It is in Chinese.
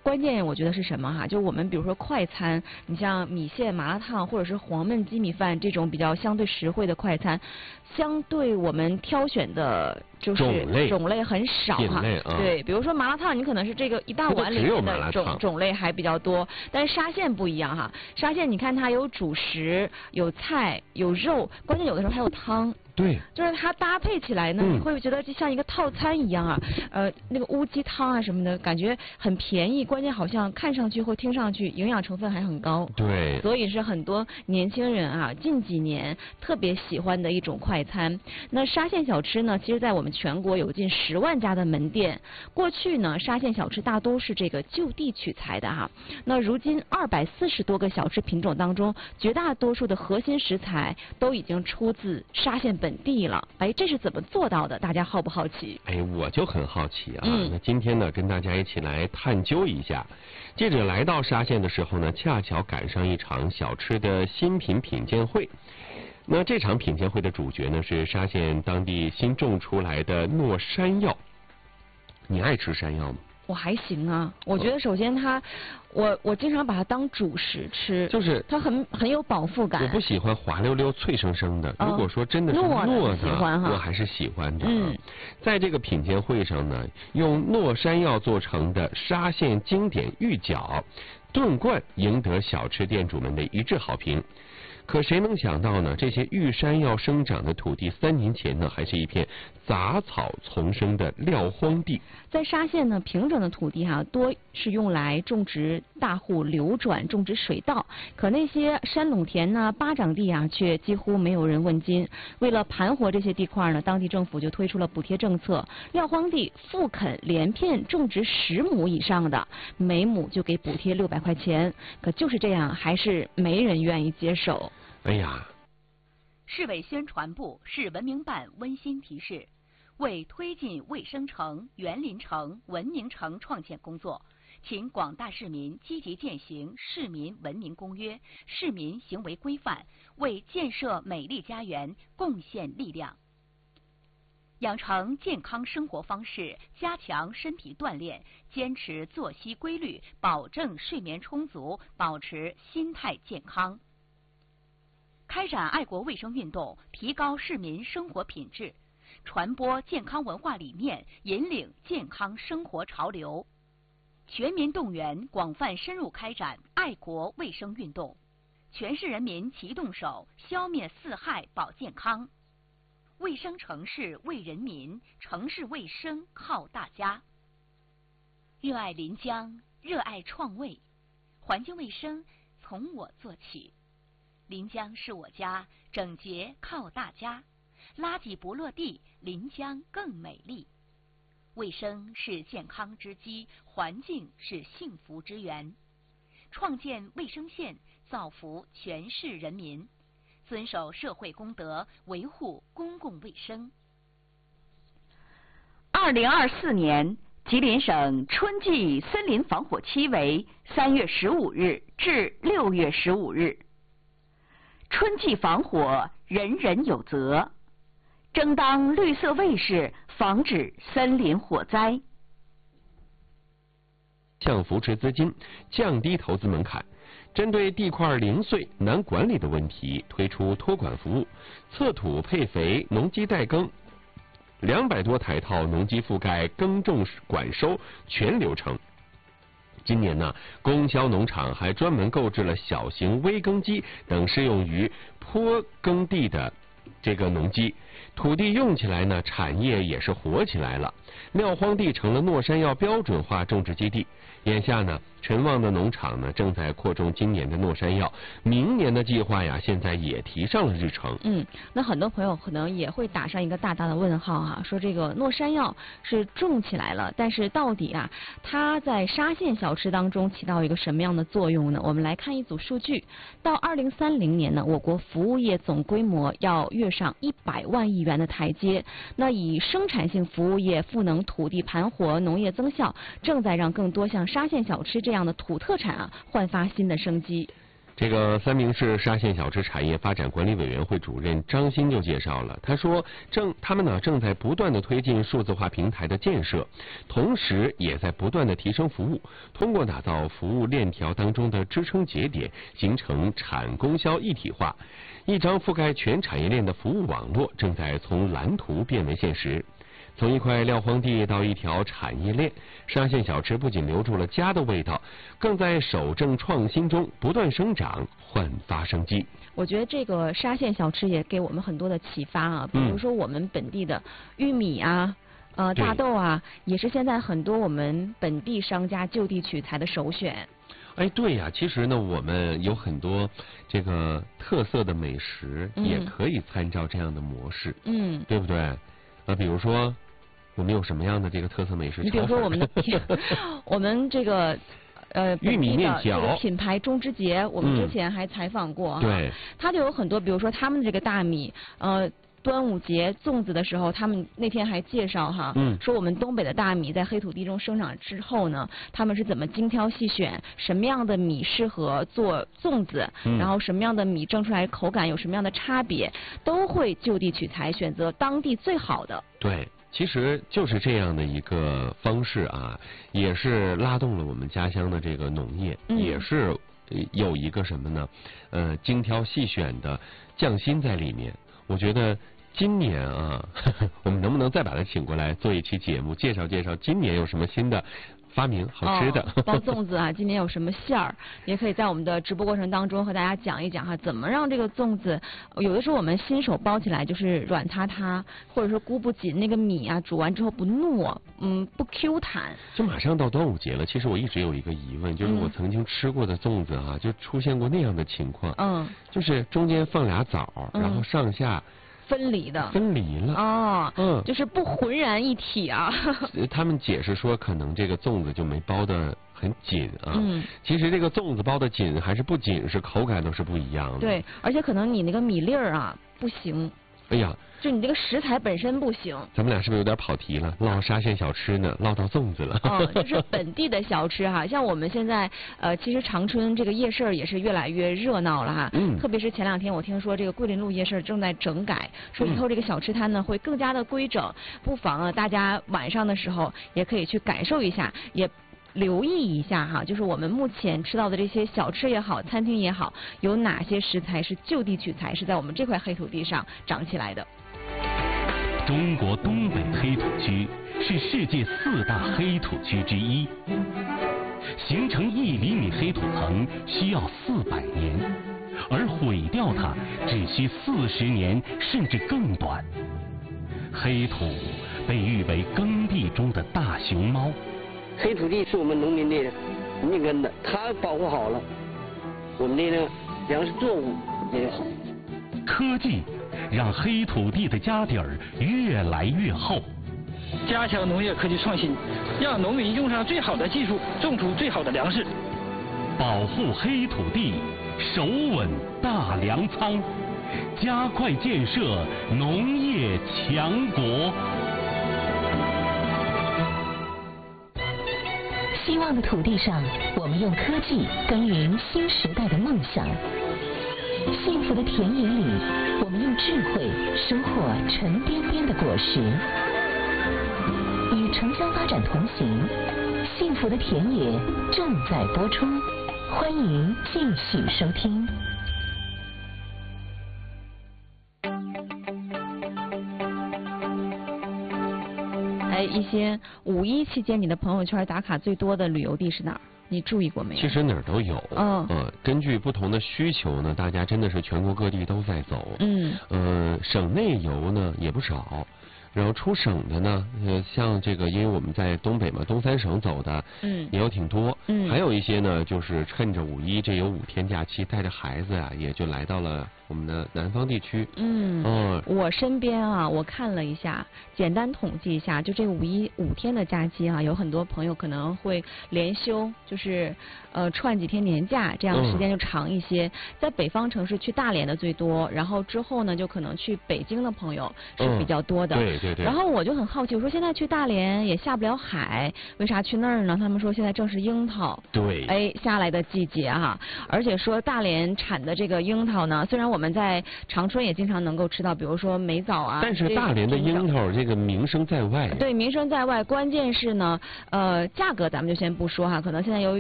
关键我觉得是什么哈？就我们比如说快餐，你像米线、麻辣烫或者是黄焖鸡米饭这种比较相对实惠的快餐，相对我们挑选的就是种类很少哈。对，比如说麻辣烫，你可能是这个一大碗里面的种类还比较多，但是沙县不一样哈。沙县你看它有主食、有菜、有肉，关键有的时候还有汤。 对， 就是它搭配起来呢，你会觉得就像一个套餐一样啊。那个乌鸡汤啊什么的，感觉很便宜，关键好像看上去或听上去营养成分还很高。 对， 所以是很多年轻人啊近几年特别喜欢的一种快餐。那沙县小吃呢，其实在我们全国有近10万家的门店。过去呢，沙县小吃大都是这个就地取材的哈。那如今240多个小吃品种当中，绝大多数的核心食材都已经出自沙县本地了。哎，这是怎么做到的？大家好不好奇？ 哎，我就很好奇啊。那今天呢，跟大家一起来探究一下。记者来到沙县的时候呢，恰巧赶上一场小吃的新品品鉴会。那这场品鉴会的主角呢，是沙县当地新种出来的糯山药。你爱吃山药吗？ 我还行啊，我觉得首先我经常把它当主食吃， 就是它很有饱腹感。 我不喜欢滑溜溜、脆生生的。如果说真的是糯的，我还是喜欢的。在这个品鉴会上呢，用糯山药做成的沙县经典芋饺、炖罐赢得小吃店主们的一致好评。可谁能想到呢？这些玉山药生长的土地，3年前呢，还是一片杂草丛生的撂荒地。 在沙县呢，平整的土地多是用来种植大户流转、种植水稻。可那些山垄田呢、巴掌地却几乎没有人问津。为了盘活这些地块呢，当地政府就推出了补贴政策，撂荒地复垦连片种植10亩以上的，每亩就给补贴600块钱。可就是这样，还是没人愿意接手。 哎呀！ 市委宣传部、市文明办温馨提示：为推进卫生城、园林城、文明城创建工作，请广大市民积极践行《市民文明公约》、市民行为规范，为建设美丽家园贡献力量。养成健康生活方式，加强身体锻炼，坚持作息规律，保证睡眠充足，保持心态健康。开展爱国卫生运动，提高市民生活品质，传播健康文化理念，引领健康生活潮流。全民动员，广泛深入开展爱国卫生运动，全市人民齐动手，消灭4害保健康。卫生城市为人民，城市卫生靠大家。热爱临江，热爱创卫，环境卫生从我做起。临江是我家，整洁靠大家，垃圾不落地，临江更美丽。卫生是健康之基，环境是幸福之源。创建卫生县，造福全市人民，遵守社会公德，维护公共卫生。2024年，吉林省春季森林防火期为3月15日至6月15日。春季防火，人人有责，争当绿色卫士，防止森林火灾。 向扶持资金，降低投资门槛，针对地块零碎难管理的问题，推出托管服务，测土配肥、农机代耕，200多台套农机覆盖耕种管收全流程。今年呢，供销农场还专门购置了小型微耕机等适用于坡耕地的这个农机，土地用起来呢，产业也是活起来了。撂荒地成了糯山药标准化种植基地。眼下呢，陈旺的农场呢正在扩种今年的糯山药，明年的计划呀，现在也提上了日程。 那很多朋友可能也会打上一个大大的问号哈，说这个糯山药是种起来了，但是到底它在沙县小吃当中起到一个什么样的作用呢？我们来看一组数据，到2030年呢，我国服务业总规模要跃上100万亿元的台阶。那以生产性服务业赋能土地盘活、农业增效，正在让更多像沙县小吃这样的土特产焕发新的生机。 这个三明市沙县小吃产业发展管理委员会主任张鑫就介绍了，他说他们正在不断的推进数字化平台的建设，同时也在不断的提升服务，通过打造服务链条当中的支撑节点，形成产供销一体化，一张覆盖全产业链的服务网络正在从蓝图变为现实。从一块撂荒地到一条产业链，沙县小吃不仅留住了家的味道，更在守正创新中不断生长，焕发生机。 我觉得这个沙县小吃也给我们很多的启发啊，比如说我们本地的玉米啊。大豆啊，也是现在很多我们本地商家就地取材的首选。 哎，对呀，其实呢，我们有很多这个特色的美食，也可以参照这样的模式，对不对？比如说，我们有什么样的这个特色美食？ 你比如说我们的，我们这个玉米面条这个品牌中之节，我们之前还采访过， 对， 它就有很多，比如说他们这个大米，端午节粽子的时候，他们那天还介绍哈，说我们东北的大米在黑土地中生长之后呢，他们是怎么精挑细选，什么样的米适合做粽子，然后什么样的米蒸出来口感有什么样的差别，都会就地取材，选择当地最好的。 对。其实就是这样的一个方式啊，也是拉动了我们家乡的这个农业，也是有一个什么呢？精挑细选的匠心在里面。我觉得今年啊，我们能不能再把他请过来做一期节目，介绍介绍今年有什么新的发明好吃的包粽子啊，今年有什么馅儿，也可以在我们的直播过程当中和大家讲一讲哈，怎么让这个粽子，有的时候我们新手包起来就是软塌塌，或者说箍不紧，那个米啊煮完之后不糯，不 Q 弹。 就马上到端午节了，其实我一直有一个疑问，就是我曾经吃过的粽子啊，就出现过那样的情况，就是中间放俩枣，然后上下分离了就是不浑然一体啊。 他们解释说，可能这个粽子就没包得很紧啊。其实这个粽子包得紧还是不紧，是口感都是不一样的。 对，而且可能你那个米粒儿啊不行。 哎呀， 就你这个食材本身不行。 咱们俩是不是有点跑题了？唠沙县小吃呢，唠到粽子了。 就是本地的小吃哈，像我们现在其实长春这个夜市也是越来越热闹了哈。特别是前两天我听说这个桂林路夜市正在整改，说以后这个小吃摊呢会更加的规整，不妨啊大家晚上的时候也可以去感受一下，也留意一下哈，就是我们目前吃到的这些小吃也好，餐厅也好，有哪些食材是就地取材，是在我们这块黑土地上长起来的。 中国东北黑土区是世界4大黑土区之一，形成1厘米黑土层需要400年，而毁掉它只需40年甚至更短。黑土被誉为耕地中的大熊猫。 黑土地是我们农民的命根的，它保护好了，我们的粮食作物也好。 科技让黑土地的家底儿越来越厚。 加强农业科技创新，让农民用上最好的技术，种出最好的粮食。 保护黑土地，守稳大粮仓，加快建设农业强国。 希望的土地上，我们用科技耕耘新时代的梦想；幸福的田野里，我们用智慧收获沉甸甸的果实。与城乡发展同行，幸福的田野正在播出，欢迎继续收听。 一些5·1期间，你的朋友圈打卡最多的旅游地是哪儿？你注意过没有？ 其实哪儿都有。根据不同的需求呢，大家真的是全国各地都在走。省内游呢也不少。然后出省的呢，像这个，因为我们在东北嘛，东3省走的，也有挺多。还有一些呢，就是趁着5·1这有5天假期，带着孩子啊，也就来到了我们的南方地区。 我身边啊，我看了一下，简单统计一下，就这5·1 5天的假期啊，有很多朋友可能会连休，就是串几天年假，这样时间就长一些。在北方城市去大连的最多，然后之后呢，就可能去北京的朋友是比较多的。 对。 对对。 然后我就很好奇，我说现在去大连也下不了海，为啥去那儿呢？他们说现在正是樱桃下来的季节哈，而且说大连产的这个樱桃呢，虽然我们在长春也经常能够吃到，比如说梅枣啊， 但是大连的樱桃这个名声在外。 对，名声在外，关键是呢，价格咱们就先不说哈，可能现在由于